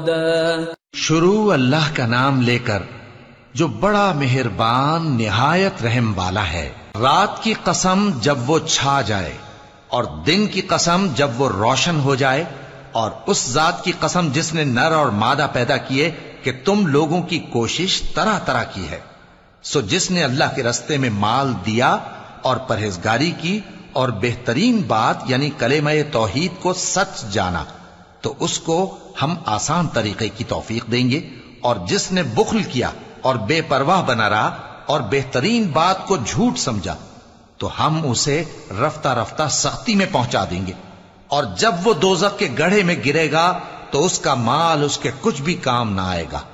शुरू अल्लाह का नाम लेकर जो बड़ा मेहरबान निहायत रहम वाला है। रात की कसम जब वो छा जाए और दिन की कसम जब वो रोशन हो जाए, और उस जात की कसम जिसने नर और मादा पैदा किए कि तुम लोगों की कोशिश तरह तरह की है। सो जिसने अल्लाह के रस्ते में माल दिया और परहेजगारी की और बेहतरीन बात यानी कलेमा तौहीद को सच जाना, तो उसको हम आसान तरीके की तौफीक देंगे। और जिसने बुख्ल किया और बेपरवाह बना रहा और बेहतरीन बात को झूठ समझा, तो हम उसे रफ्ता रफ्ता सख्ती में पहुंचा देंगे। और जब वो दोजख के गड्ढे में गिरेगा तो उसका माल उसके कुछ भी काम ना आएगा।